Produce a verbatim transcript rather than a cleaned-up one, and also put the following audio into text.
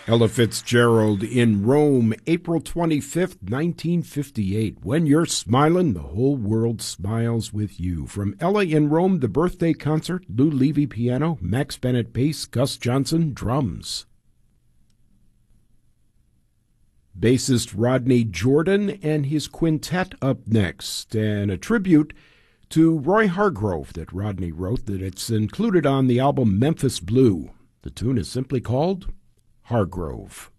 Ella Fitzgerald in Rome, April twenty-fifth, nineteen fifty-eight. When you're smiling, the whole world smiles with you. From Ella in Rome, the birthday concert, Lou Levy piano, Max Bennett bass, Gus Johnson drums. Bassist Rodney Jordan and his quintet up next, and a tribute to Roy Hargrove that Rodney wrote, that it's included on the album Memphis Blue. The tune is simply called Hargrove.